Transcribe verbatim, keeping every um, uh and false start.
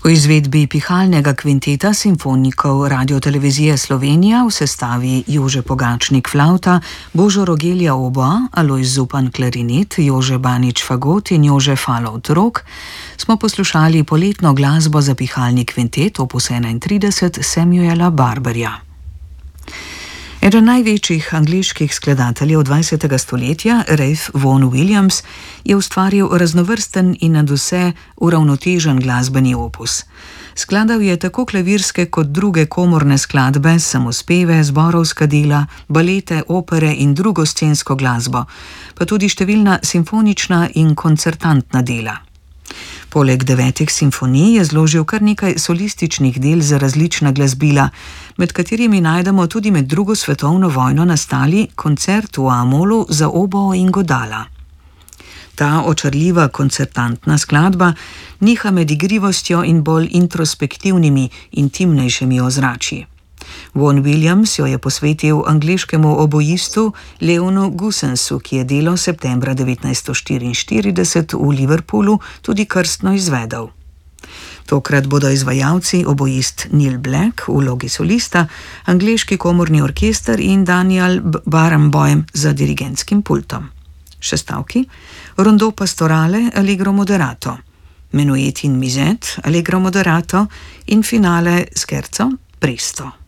V izvedbi pihalnega kvinteta simfonikov Radiotelevizije Slovenija v sestavi Jože Pogačnik flauta, Božo Rogelja oboa, Alojz Zupan klarinet, Jože Banič fagot in Jože Falovt rog smo poslušali poletno glasbo za pihalni kvintet opus enaintrideset Samuela Barberja. Eden največjih angleških skladateljev dvajsetega stoletja, Ralph Vaughan Williams, je ustvaril raznovrsten in nadvse uravnotežen glasbeni opus. Skladal je tako klavirske kot druge komorne skladbe, samospeve, zborovska dela, balete, opere in drugo scensko glasbo, pa tudi številna simfonična in koncertantna dela. Poleg devetih simfonij je zložil kar nekaj solističnih del za različna glasbila, med katerimi najdemo tudi med drugo svetovno vojno nastali koncert v A-molu za oboo in godala. Ta očarljiva koncertantna skladba niha med igrivostjo in bolj introspektivnimi, intimnejšimi ozračji. Vaughan Williams jo je posvetil angleškemu obojistu Leonu Goosensu, ki je delo septembra devetnajststo štiriinštirideset v Liverpoolu tudi krstno izvedel. Tokrat bodo izvajalci obojist Neil Black v vlogi solista, angleški komorni orkester in Daniel Barenboim za dirigentskim pultom. Šestavki: Rondo pastorale allegro moderato, menuet in mizet allegro moderato in finale scherzo presto.